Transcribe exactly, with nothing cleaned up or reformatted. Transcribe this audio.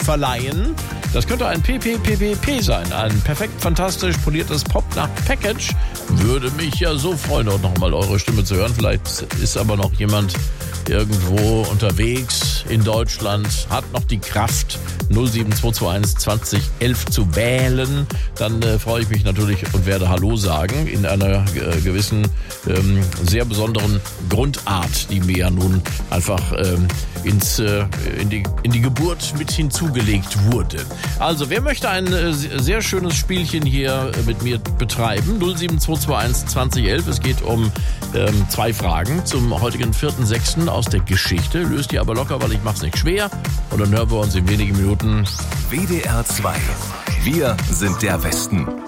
verleihen. Das könnte ein P P P P P sein, ein perfekt fantastisch poliertes Pop-Nach-Package. Würde mich ja so freuen, auch nochmal eure Stimme zu hören. Vielleicht ist aber noch jemand irgendwo unterwegs in Deutschland, hat noch die Kraft, null sieben zwei zwei eins zwanzig elf zu wählen. Dann äh, freue ich mich natürlich und werde Hallo sagen in einer äh, gewissen, ähm, sehr besonderen Grundart, die mir ja nun einfach ähm, ins, äh, in, die, in die Geburt mit hinzugelegt wurde. Also, wer möchte ein äh, sehr schönes Spielchen hier äh, mit mir betreiben? null sieben zwei zwei eins zwanzig elf. Es geht um ähm, zwei Fragen zum heutigen vierten sechsten aus der Geschichte. Löst die aber locker, weil ich mache es nicht schwer. Und dann hören wir uns in wenigen Minuten. W D R zwei. Wir sind der Westen.